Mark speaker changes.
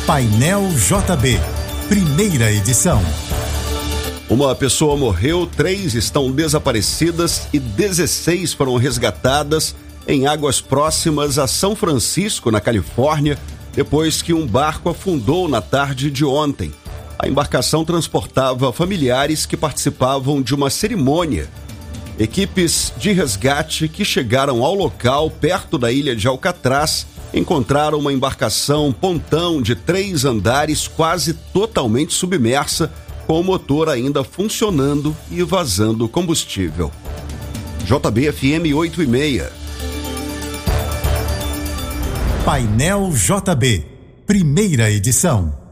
Speaker 1: Painel JB, primeira edição.
Speaker 2: Uma pessoa morreu, 3 estão desaparecidas e 16 foram resgatadas em águas próximas a São Francisco, na Califórnia, depois que um barco afundou na tarde de ontem. A embarcação transportava familiares que participavam de uma cerimônia. Equipes de resgate que chegaram ao local, perto da ilha de Alcatraz, encontraram uma embarcação pontão de 3 andares quase totalmente submersa, com o motor ainda funcionando e vazando combustível. JB-FM 8:30.
Speaker 1: Painel JB, primeira edição.